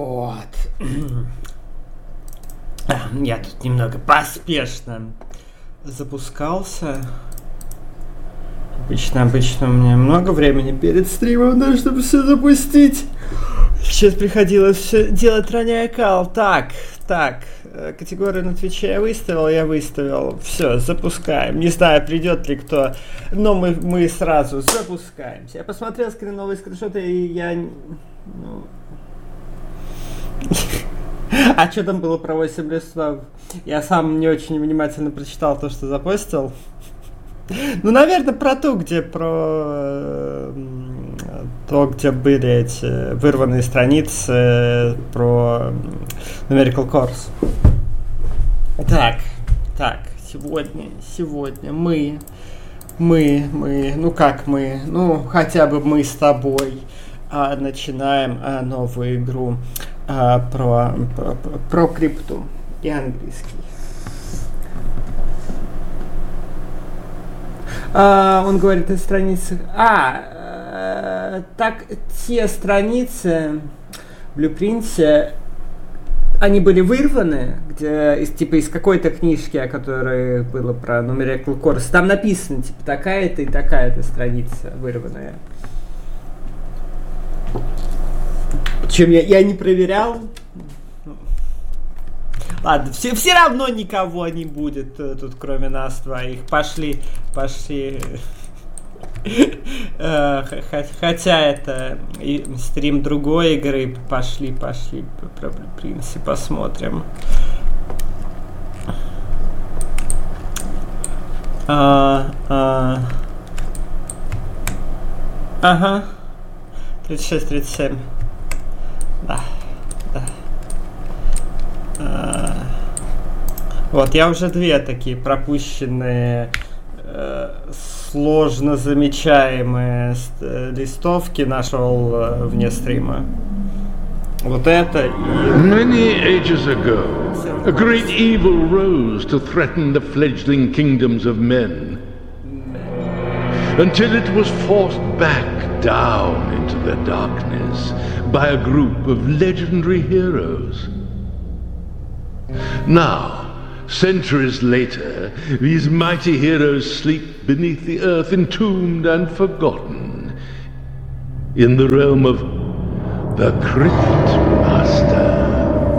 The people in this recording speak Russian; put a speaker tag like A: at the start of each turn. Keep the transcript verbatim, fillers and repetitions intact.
A: Вот. Я тут немного поспешно запускался. Обычно, обычно у меня много времени перед стримом, да, чтобы все запустить. Сейчас приходилось все делать, роняя кал. Так, так, категорию на Твиче я выставил, я выставил. Все, запускаем. Не знаю, придет ли кто, но мы, мы сразу запускаемся. Я посмотрел скрин, скриншоты, и я... Ну... А что там было про восемь листов? Я сам не очень внимательно прочитал то, что запостил. Ну, наверное, про то, где про то, где были эти вырванные страницы про Numerical Course. Так, так, сегодня, сегодня мы, мы, мы, ну как мы, ну хотя бы мы с тобой а, начинаем а, новую игру а, про, про, про крипту и английский. А, он говорит о страницах. А, э, так те страницы в блюпринте, они были вырваны, где из типа из какой-то книжки, о которой было про Numerical Course. Там написано типа такая-то и такая-то страница вырванная. Причем я, я не проверял. Ладно, все, все равно никого не будет тут, кроме нас двоих. Пошли, пошли. Хотя это стрим другой игры. Пошли, пошли. В принципе, посмотрим. А, а. Ага. тридцать шесть тридцать семь. Да. Да. Вот, я уже две такие пропущенные, э, сложно замечаемые э, листовки нашел э, вне стрима. Вот это и...
B: Many ages ago, a great evil rose to threaten the fledgling kingdoms of men, until it was forced back down into the darkness by a group of legendary heroes. Now, centuries later, these mighty heroes sleep beneath the earth, entombed and forgotten, in the realm of the crypt.